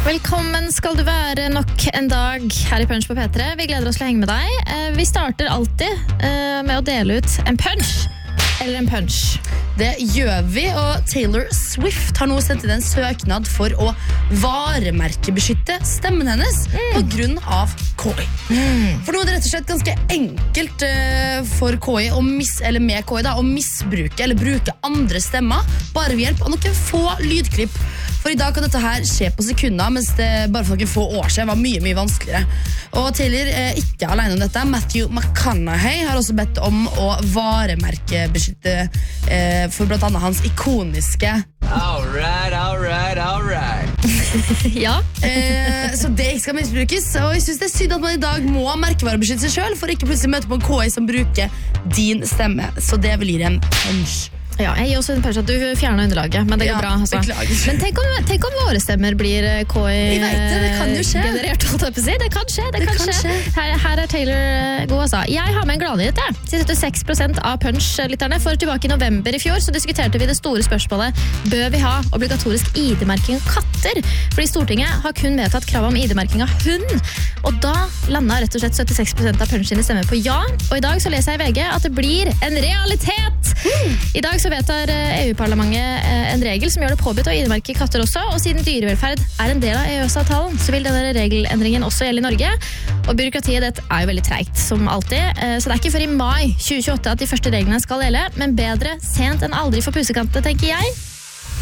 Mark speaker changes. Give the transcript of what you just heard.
Speaker 1: Velkommen skal du være nok en dag her i Punch på P3. Vi gleder oss til å henge med deg. Vi starter alltid med å dele ut en punch eller en punch.
Speaker 2: Det gjør vi, og Taylor Swift har nå sendt inn en søknad for å varemerkebeskytte stemmen hennes på grunn av KI. For nå er det rett og slett ganske enkelt for KI å misbruke eller bruke andre stemmer bare ved hjelp av noen få lydklipp. For i dag kan dette her skje på sekunder, mens det bare for noen få år siden var mye vanskeligere. Og Taylor er ikke alene om dette. Matthew McConaughey har også bedt om å varemerkebeskytte for blant annet hans ikoniske
Speaker 3: All right.
Speaker 1: Ja.
Speaker 2: Så det ikke skal misbrukes. Og jeg synes det er synd at man i dag må merkevarebeskytte seg selv for ikke plutselig møte på en KI som bruker din stemme. Så det vil gi en punch.
Speaker 1: Ja, jeg gir også en punch at du fjerner underlaget, men det går bra. Altså. Men tenk om våre stemmer blir
Speaker 2: Jeg vet det kan jo skje.
Speaker 1: generert, holdt jeg på å si. Det kan skje. Her er Taylor god, altså. Jeg har med en gladnyhet, jeg. 76% av Punch-lytterne. For tilbake i november i fjor så diskuterte vi det store spørsmålet: bør vi ha obligatorisk ID-merking av katter? Fordi Stortinget har kun vedtatt krav om ID-merking av hund. Og da landet rett og slett 76% av Punch sine stemmer på ja. Og i dag så leser jeg i VG at det blir en realitet! I dag så vedtar EU-parlamentet en regel som gjør det påbudt å ID-merke katter også, og siden dyrevelferd er en del av EØS-avtalen, så vil denne regelendringen også gjelde i Norge. Og byråkratiet det er jo veldig tregt, som alltid, så det er ikke før i mai 2028 at de første reglene skal gjelde, men bedre sent enn aldri for pusekante, tenker jeg.